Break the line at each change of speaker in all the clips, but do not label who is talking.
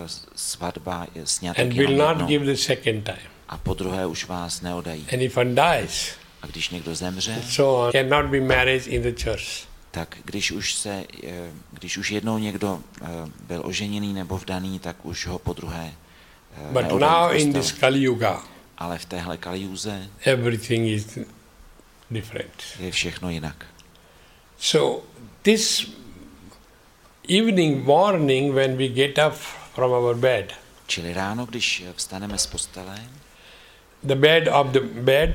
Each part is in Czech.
svatba, sňatek
and
jenom
will not
jednou.
give the second time.
A po druhé už vás neodají.
And if one dies,
A když někdo zemře,
so on, cannot be marriage in the church.
tak když už jednou někdo byl oženěný nebo vdaný, tak už ho po druhé
But
neodají
now
v
in
kostele.
this Kali Yuga,
Ale v téhle Kalijuze
everything is different.
je všechno jinak.
So this evening, morning, when we get up from our bed,
Čili ráno, když vstaneme z postele,
the bed of the bed,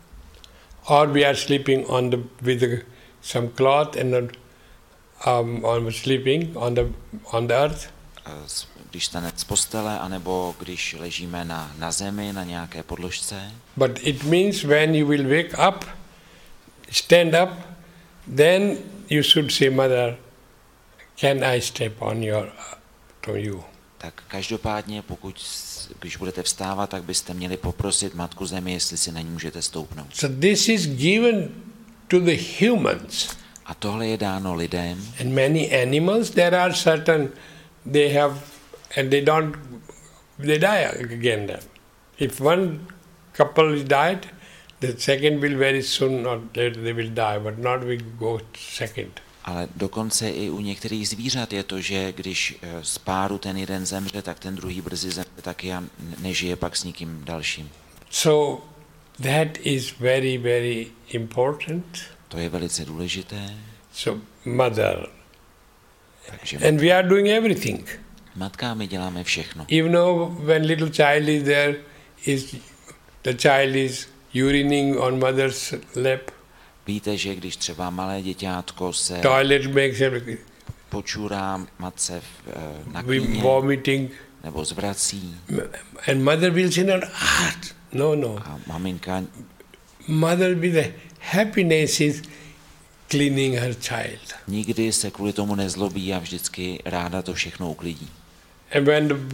or we are sleeping on with some cloth and on sleeping on the earth.
Když staneme z postele, anebo když ležíme na zemi, na nějaké podložce.
But it means when you will wake up, stand up, then you should say, Mother, can I step on to you?
Tak každopádně, když budete vstávat, tak byste měli poprosit Matku Zemi, jestli si na ní můžete stoupnout.
So this is given to the humans.
A tohle je dáno lidem.
And many animals, there are certain, they have, and they die again then. If one couple is died, the second will very soon, or they will die, but not will go second.
Ale dokonce i u některých zvířat je to, že když z páru ten jeden zemře, tak ten druhý brzy zemře taky a nežije pak s nikým dalším.
So that is very, very important.
To je velice důležité.
So mother.
Takže
And we are doing everything.
matka, my děláme všechno.
Even though when little child is there, the child is urinating on mother's lap.
Víte, že když třeba malé děťátko se
Toilet makes him
počurá matce na klíně,
vomiting,
nebo zvrací
and mother will say, no.
a maminka,
Mother with the happiness is cleaning her child.
nikdy se kvůli tomu nezlobí a vždycky ráda to všechno uklidí.
And when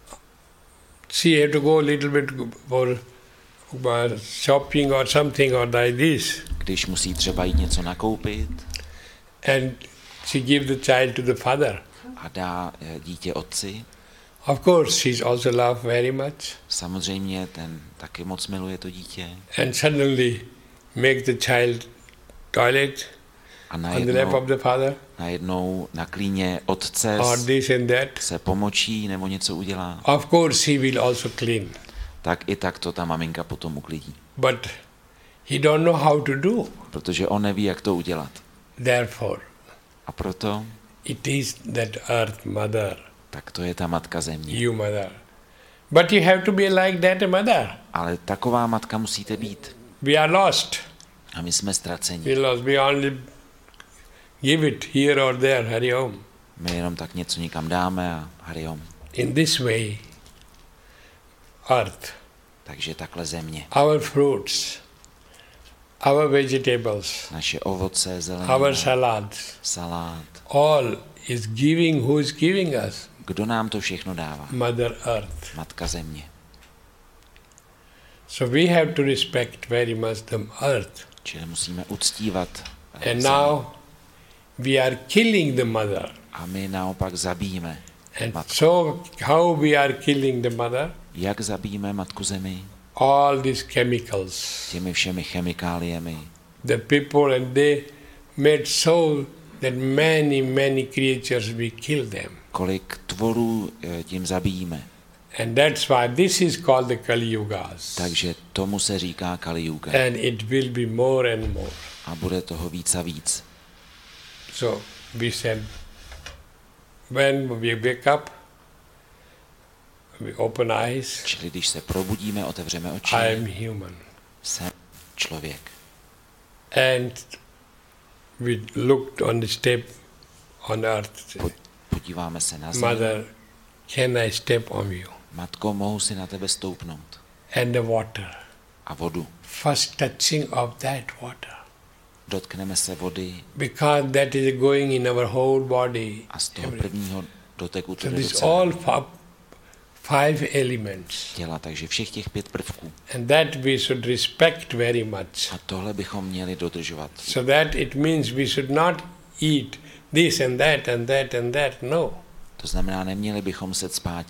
she had to go a little bit for shopping or something or like this,
Když musí třeba jít něco nakoupit
and she gives the child to the father,
a dá dítě otci,
of course she's also loved very much,
samozřejmě ten taky moc miluje to dítě
and suddenly make the child toilet
a
on the lap of the father,
najednou na klíně otce
or this and that.
se pomočí nebo něco udělá,
Of course he will also clean,
tak i tak to ta maminka potom uklidí.
but he don't know how to do.
Protože on neví, jak to udělat.
Therefore,
A proto,
it is that earth mother,
tak to je ta matka země.
you mother. But you have to be like that a mother.
Ale taková matka musíte být.
We are lost.
A my jsme ztraceni.
We lost. We only give it here or there, Hari Om.
My jenom tak něco někam dáme a Hari Om.
In this way, earth,
Takže takhle země.
our fruits, our vegetables,
Naše ovoce,
our
zelenina,
salads,
salát.
all is giving, who is giving us?
Kdo nám to všechno dává?
Mother Earth.
Matka země.
So we have to respect very much the earth.
Čili musíme uctívat
And
zemi.
now we are killing the mother.
A my naopak zabijíme
And
matku.
so how we are killing the mother?
Jak zabijíme matku zemi?
All these chemicals.
Těmi všemi chemikáliemi.
The people, and they made so that many creatures, we kill them.
Kolik tvorů tím zabijíme.
And that's why this is called the Kali Yugas.
Takže tomu se říká Kali Yuga.
And it will be more and more.
A bude toho víc a víc.
So we said, when we wake up, we open eyes,
Čili když se probudíme, otevřeme oči,
I am human.
jsem člověk.
And we looked on the step on earth.
Podíváme se na zem.
Mother, can I step on you?
Matko, mohu si na tebe stoupnout.
And the water.
A vodu.
First touching of that water.
Dotkneme se vody
Because that is going in our whole body.
a z toho prvního doteku to
So
jde do
this all
celého
five elements.
těla. Takže všech těch 5 prvků.
And that we should respect very much.
A tohle bychom měli dodržovat.
So that it means we should not eat this and that and that and that. No.
To znamená, neměli bychom se cpát